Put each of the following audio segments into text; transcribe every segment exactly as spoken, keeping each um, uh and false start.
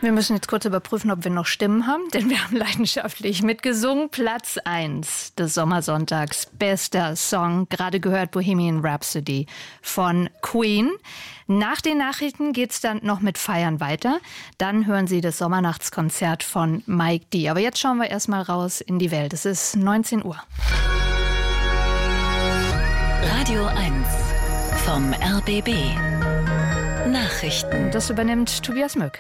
Wir müssen jetzt kurz überprüfen, ob wir noch Stimmen haben, denn wir haben leidenschaftlich mitgesungen. Platz eins des Sommersonntags, bester Song, gerade gehört Bohemian Rhapsody von Queen. Nach den Nachrichten geht's dann noch mit Feiern weiter. Dann hören Sie das Sommernachtskonzert von Mike D. Aber jetzt schauen wir erstmal raus in die Welt. Es ist neunzehn Uhr. Radio eins vom R B B. Nachrichten. Das übernimmt Tobias Mück.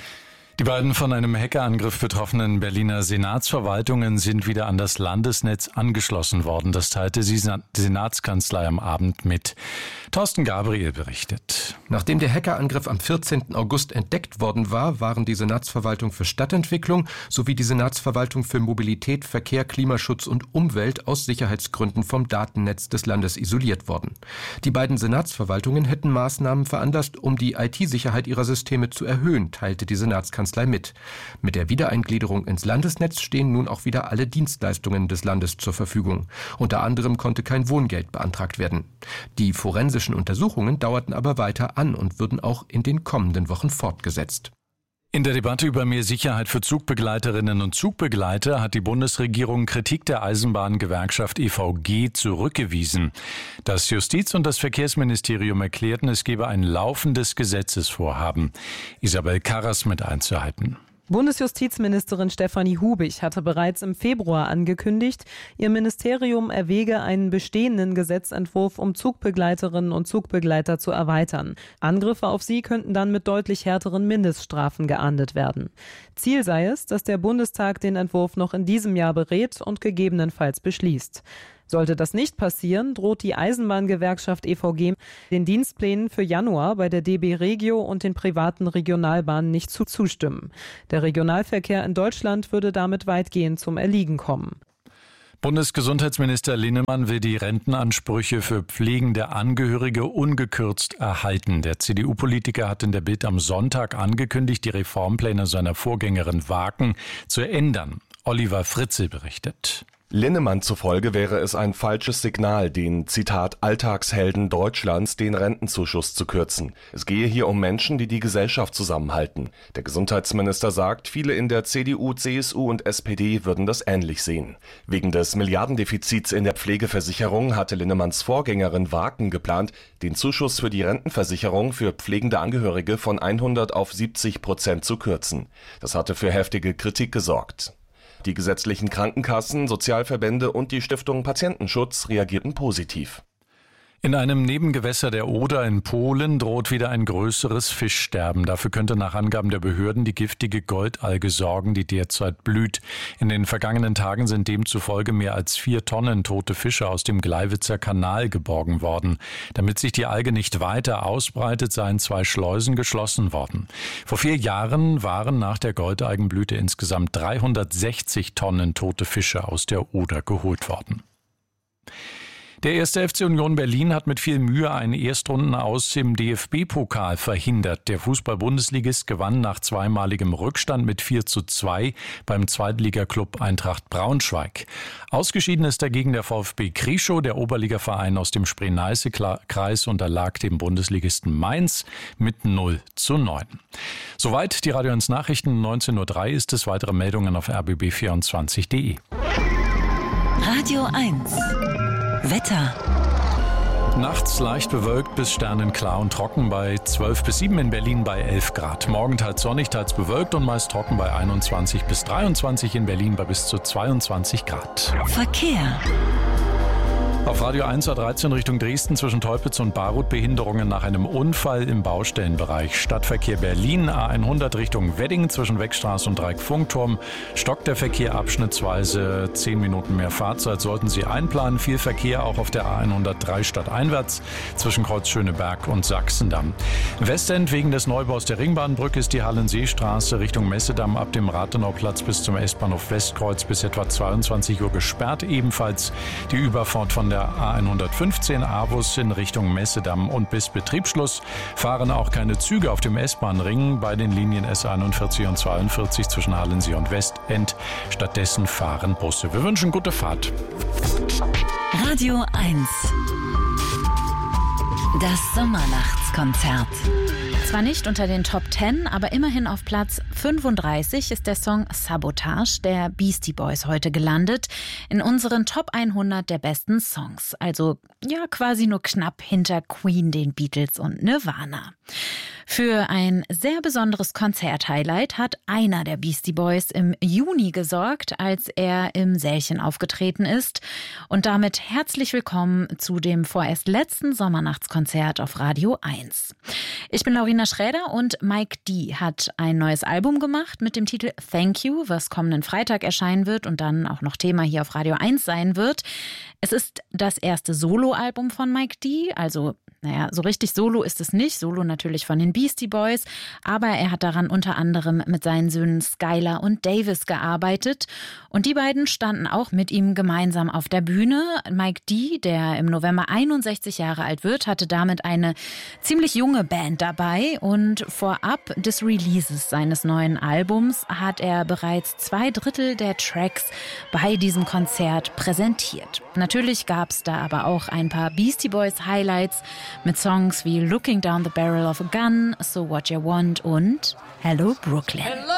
Die beiden von einem Hackerangriff betroffenen Berliner Senatsverwaltungen sind wieder an das Landesnetz angeschlossen worden. Das teilte die Senatskanzlei am Abend mit. Thorsten Gabriel berichtet. Nachdem der Hackerangriff am vierzehnten August entdeckt worden war, waren die Senatsverwaltung für Stadtentwicklung sowie die Senatsverwaltung für Mobilität, Verkehr, Klimaschutz und Umwelt aus Sicherheitsgründen vom Datennetz des Landes isoliert worden. Die beiden Senatsverwaltungen hätten Maßnahmen veranlasst, um die I T-Sicherheit ihrer Systeme zu erhöhen, teilte die Senatskanzlei mit. Mit der Wiedereingliederung ins Landesnetz stehen nun auch wieder alle Dienstleistungen des Landes zur Verfügung. Unter anderem konnte kein Wohngeld beantragt werden. Die forensischen Untersuchungen dauerten aber weiter an und würden auch in den kommenden Wochen fortgesetzt. In der Debatte über mehr Sicherheit für Zugbegleiterinnen und Zugbegleiter hat die Bundesregierung Kritik der Eisenbahngewerkschaft E V G zurückgewiesen. Das Justiz- und das Verkehrsministerium erklärten, es gebe ein laufendes Gesetzesvorhaben. Isabel Karras mit Einzelheiten. Bundesjustizministerin Stefanie Hubig hatte bereits im Februar angekündigt, ihr Ministerium erwäge einen bestehenden Gesetzentwurf, um Zugbegleiterinnen und Zugbegleiter zu erweitern. Angriffe auf sie könnten dann mit deutlich härteren Mindeststrafen geahndet werden. Ziel sei es, dass der Bundestag den Entwurf noch in diesem Jahr berät und gegebenenfalls beschließt. Sollte das nicht passieren, droht die Eisenbahngewerkschaft E V G den Dienstplänen für Januar bei der D B Regio und den privaten Regionalbahnen nicht zu zustimmen. Der Regionalverkehr in Deutschland würde damit weitgehend zum Erliegen kommen. Bundesgesundheitsminister Linnemann will die Rentenansprüche für pflegende Angehörige ungekürzt erhalten. Der C D U-Politiker hat in der Bild am Sonntag angekündigt, die Reformpläne seiner Vorgängerin Waken zu ändern. Oliver Fritzel berichtet. Linnemann zufolge wäre es ein falsches Signal, den, Zitat, Alltagshelden Deutschlands den Rentenzuschuss zu kürzen. Es gehe hier um Menschen, die die Gesellschaft zusammenhalten. Der Gesundheitsminister sagt, viele in der C D U, C S U und S P D würden das ähnlich sehen. Wegen des Milliardendefizits in der Pflegeversicherung hatte Linnemanns Vorgängerin Waken geplant, den Zuschuss für die Rentenversicherung für pflegende Angehörige von hundert auf siebzig Prozent zu kürzen. Das hatte für heftige Kritik gesorgt. Die gesetzlichen Krankenkassen, Sozialverbände und die Stiftung Patientenschutz reagierten positiv. In einem Nebengewässer der Oder in Polen droht wieder ein größeres Fischsterben. Dafür könnte nach Angaben der Behörden die giftige Goldalge sorgen, die derzeit blüht. In den vergangenen Tagen sind demzufolge mehr als vier Tonnen tote Fische aus dem Gleiwitzer Kanal geborgen worden. Damit sich die Alge nicht weiter ausbreitet, seien zwei Schleusen geschlossen worden. Vor vier Jahren waren nach der Goldalgenblüte insgesamt dreihundertsechzig Tonnen tote Fische aus der Oder geholt worden. Der erste F C Union Berlin hat mit viel Mühe einen Erstrundenaus im D F B-Pokal verhindert. Der Fußball-Bundesligist gewann nach zweimaligem Rückstand mit vier zu zwei beim Zweitligaklub Eintracht Braunschweig. Ausgeschieden ist dagegen der VfB Krischow, der Oberligaverein aus dem Spree-Neiße-Kreis, unterlag dem Bundesligisten Mainz mit null zu neun. Soweit die Radio eins Nachrichten. neunzehn Uhr drei ist es. Weitere Meldungen auf r b b vierundzwanzig punkt d e. Radio eins Wetter. Nachts leicht bewölkt bis sternenklar und trocken bei zwölf bis sieben, in Berlin bei elf Grad. Morgen teils sonnig, teils bewölkt und meist trocken bei einundzwanzig bis dreiundzwanzig, in Berlin bei bis zu zweiundzwanzig Grad. Verkehr. Auf Radio eins A dreizehn Richtung Dresden zwischen Teupitz und Barut Behinderungen nach einem Unfall im Baustellenbereich. Stadtverkehr Berlin A hundert Richtung Wedding zwischen Wegstraße und Dreieck-Funkturm. Stockt der Verkehr abschnittsweise zehn Minuten mehr Fahrzeit sollten Sie einplanen. Viel Verkehr auch auf der A hundertdrei stadteinwärts zwischen Kreuz Schöneberg und Sachsendamm. Westend wegen des Neubaus der Ringbahnbrücke ist die Hallenseestraße Richtung Messedamm ab dem Rathenauplatz bis zum S-Bahnhof Westkreuz bis etwa zweiundzwanzig Uhr gesperrt. Ebenfalls die Überfahrt von der A hundertfünfzehn Avus in Richtung Messedamm und bis Betriebsschluss fahren auch keine Züge auf dem S-Bahn-Ring bei den Linien S einundvierzig und zweiundvierzig zwischen Hallensee und Westend. Stattdessen fahren Busse. Wir wünschen gute Fahrt. Radio eins. Das Sommernachtskonzert. Zwar nicht unter den Top zehn, aber immerhin auf Platz fünfunddreißig ist der Song Sabotage der Beastie Boys heute gelandet. In unseren Top hundert der besten Songs. Also ja, quasi nur knapp hinter Queen, den Beatles und Nirvana. Für ein sehr besonderes Konzert-Highlight hat einer der Beastie Boys im Juni gesorgt, als er im Sälchen aufgetreten ist. Und damit herzlich willkommen zu dem vorerst letzten Sommernachtskonzert auf Radio eins. Ich bin Laurina Schräder und Mike D. hat ein neues Album gemacht mit dem Titel Thank You, was kommenden Freitag erscheinen wird und dann auch noch Thema hier auf Radio eins sein wird. Es ist das erste Soloalbum von Mike D., also naja, so richtig Solo ist es nicht, Solo natürlich von den Beastie Boys, aber er hat daran unter anderem mit seinen Söhnen Skylar und Davis gearbeitet und die beiden standen auch mit ihm gemeinsam auf der Bühne. Mike D., der im November einundsechzig Jahre alt wird, hatte damit eine ziemlich junge Band dabei und vorab des Releases seines neuen Albums hat er bereits zwei Drittel der Tracks bei diesem Konzert präsentiert. Natürlich gab es da aber auch ein paar Beastie Boys Highlights mit Songs wie Looking Down the Barrel of a Gun, So What You Want und Hello Brooklyn. Hello.